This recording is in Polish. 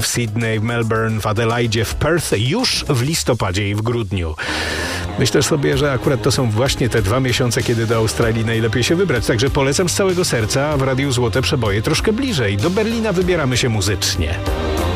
w Sydney, w Melbourne, w Adelaide, w Perth już w listopadzie i w grudniu. Myślę sobie, że akurat to są właśnie te 2 miesiące, kiedy do Australii najlepiej się wybrać. Także polecam z całego serca, a w Radiu Złote Przeboje troszkę bliżej. Do Berlina wybieramy się muzycznie.